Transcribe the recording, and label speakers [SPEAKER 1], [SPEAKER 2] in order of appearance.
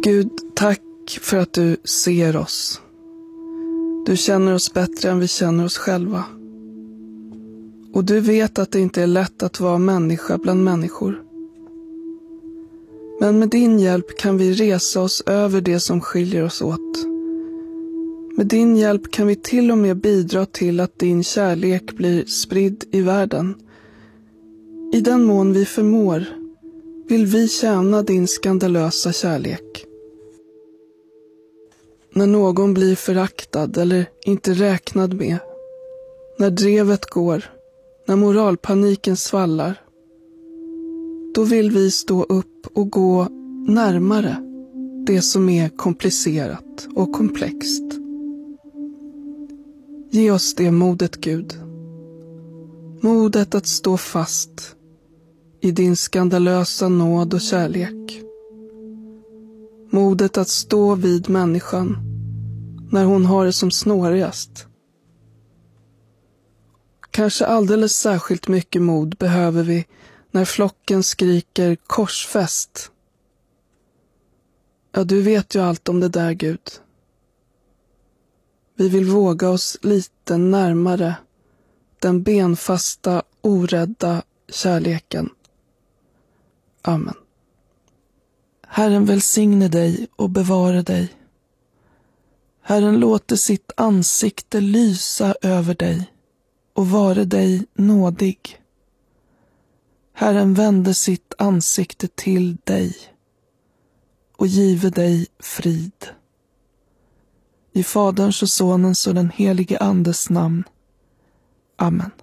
[SPEAKER 1] Gud, tack för att du ser oss. Du känner oss bättre än vi känner oss själva. Och du vet att det inte är lätt att vara människa bland människor. Men med din hjälp kan vi resa oss över det som skiljer oss åt. Med din hjälp kan vi till och med bidra till att din kärlek blir spridd i världen. I den mån vi förmår vill vi tjäna din skandalösa kärlek. När någon blir föraktad eller inte räknad med, när drevet går, när moralpaniken svallar, då vill vi stå upp och gå närmare det som är komplicerat och komplext. Ge oss det modet, Gud. Modet att stå fast i din skandalösa nåd och kärlek. Modet att stå vid människan när hon har det som snårigast. Kanske alldeles särskilt mycket mod behöver vi när flocken skriker korsfäst. Ja, du vet ju allt om det där, Gud. Vi vill våga oss lite närmare den benfasta, orädda kärleken. Amen. Herren välsigne dig och bevara dig. Herren låter sitt ansikte lysa över dig och vare dig nådig. Herren vände sitt ansikte till dig och give dig frid. I Faderns och Sonens och den helige Andes namn. Amen.